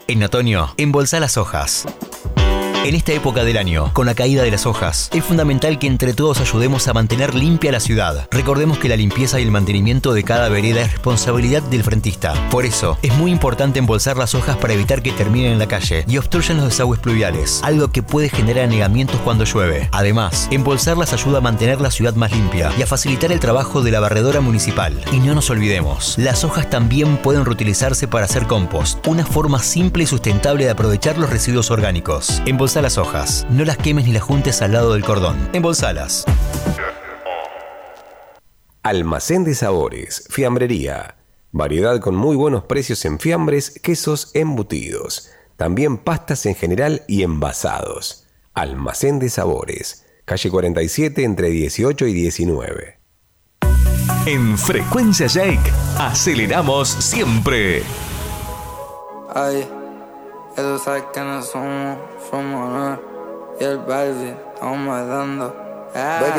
En otoño, embolsá las hojas. En esta época del año, con la caída de las hojas, es fundamental que entre todos ayudemos a mantener limpia la ciudad. Recordemos que la limpieza y el mantenimiento de cada vereda es responsabilidad del frentista. Por eso, es muy importante embolsar las hojas para evitar que terminen en la calle y obstruyan los desagües pluviales, algo que puede generar anegamientos cuando llueve. Además, embolsarlas ayuda a mantener la ciudad más limpia y a facilitar el trabajo de la barredora municipal. Y no nos olvidemos, las hojas también pueden reutilizarse para hacer compost, una forma simple y sustentable de aprovechar los residuos orgánicos. Embolsá las hojas, no las quemes ni las juntes al lado del cordón. Embolsalas. Almacén de Sabores, Fiambrería. Variedad con muy buenos precios en fiambres, quesos, embutidos. También pastas en general y envasados. Almacén de Sabores, calle 47 entre 18 y 19. En Frecuencia Jake, aceleramos siempre. Ay, ellos saben que no somos y el baile estamos dando.